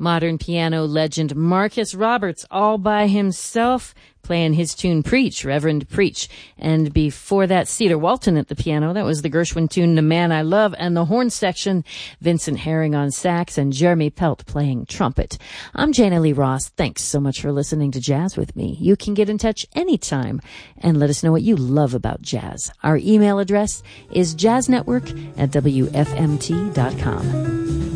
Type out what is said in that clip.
modern piano legend Marcus Roberts all by himself, playing his tune Preach, Reverend Preach. And before that, Cedar Walton at the piano. That was the Gershwin tune The Man I Love. And the horn section, Vincent Herring on sax and Jeremy Pelt playing trumpet. I'm Jana Lee Ross. Thanks so much for listening to Jazz with me. You can get in touch anytime and let us know what you love about jazz. Our email address is jazznetwork@wfmt.com.